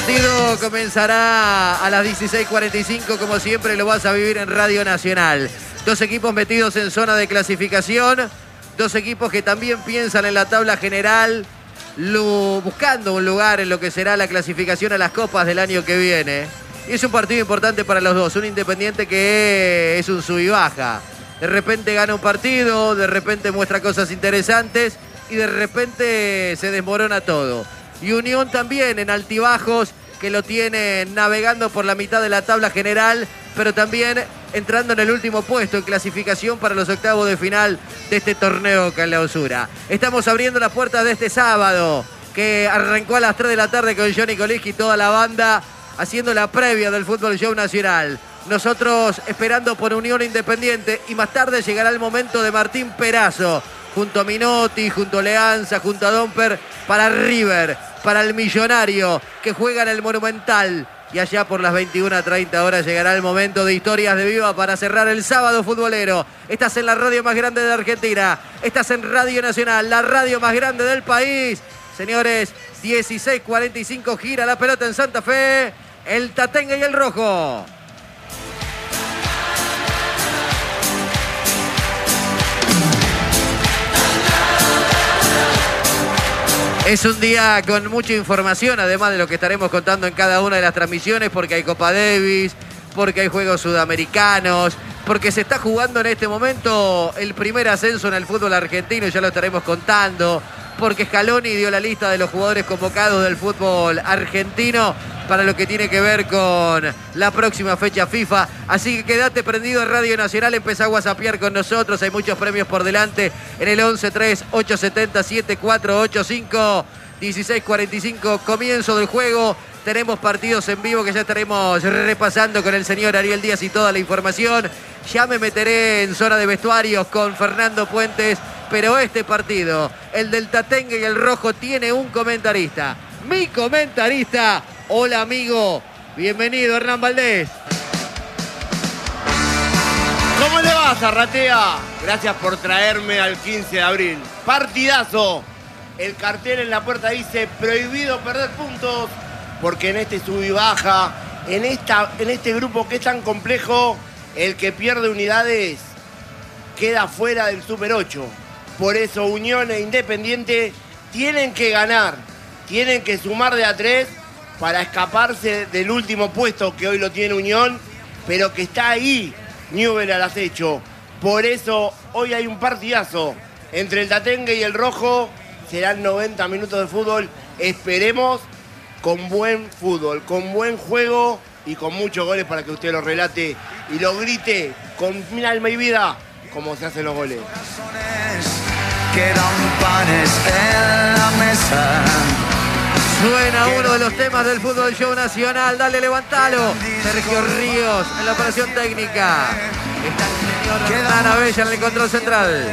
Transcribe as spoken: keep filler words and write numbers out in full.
partido comenzará a las dieciséis cuarenta y cinco, como siempre lo vas a vivir en Radio Nacional. Dos equipos metidos en zona de clasificación, dos equipos que también piensan en la tabla general, lo, buscando un lugar en lo que será la clasificación a las copas del año que viene. Y es un partido importante para los dos, un Independiente que es un sub y baja. De repente gana un partido, de repente muestra cosas interesantes y de repente se desmorona todo. Y Unión también en altibajos que lo tiene navegando por la mitad de la tabla general, pero también entrando en el último puesto en clasificación para los octavos de final de este torneo Clausura. Estamos abriendo las puertas de este sábado, que arrancó a las tres de la tarde con Johnny Coliski y toda la banda haciendo la previa del Fútbol Show Nacional. Nosotros esperando por Unión Independiente y más tarde llegará el momento de Martín Perazo, junto a Minotti, junto a Leanza, junto a Domper, para River, para el Millonario, que juega en el Monumental. Y allá por las veintiuna treinta horas llegará el momento de Historias de Viva para cerrar el sábado futbolero. Estás en la radio más grande de Argentina. Estás en Radio Nacional, la radio más grande del país. Señores, dieciséis cuarenta y cinco, gira la pelota en Santa Fe. El Tatengue y el Rojo. Es un día con mucha información, además de lo que estaremos contando en cada una de las transmisiones, porque hay Copa Davis, porque hay Juegos Sudamericanos, porque se está jugando en este momento el primer ascenso en el fútbol argentino, y ya lo estaremos contando, porque Scaloni dio la lista de los jugadores convocados del fútbol argentino para lo que tiene que ver con la próxima fecha FIFA. Así que quédate prendido en Radio Nacional, empezá a whatsappear con nosotros, hay muchos premios por delante en el once tres ocho siete cero siete cuatro ocho cinco. dieciséis cuarenta y cinco, comienzo del juego. Tenemos partidos en vivo que ya estaremos repasando con el señor Ariel Díaz y toda la información. Ya me meteré en zona de vestuarios con Fernando Puentes, pero este partido, el del Tatengue y el Rojo, tiene un comentarista. Mi comentarista. Hola, amigo. Bienvenido, Hernán Valdés. ¿Cómo le va, Zarratea? Gracias por traerme al quince de abril. Partidazo. El cartel en la puerta dice prohibido perder puntos, porque en este sub y baja, en, esta, en este grupo que es tan complejo, el que pierde unidades queda fuera del Super ocho. Por eso Unión e Independiente tienen que ganar, tienen que sumar de a tres para escaparse del último puesto que hoy lo tiene Unión, pero que está ahí Newell al acecho. Por eso hoy hay un partidazo entre el Tatengue y el Rojo. Serán noventa minutos de fútbol, esperemos, con buen fútbol, con buen juego y con muchos goles para que usted lo relate y lo grite con mi alma y vida como se hacen los goles. Quedan panes en la mesa. Suena uno de los temas del Fútbol Show Nacional. Dale, levantalo. Sergio Ríos en la operación técnica. Está el señor Hernán Abella en el control central.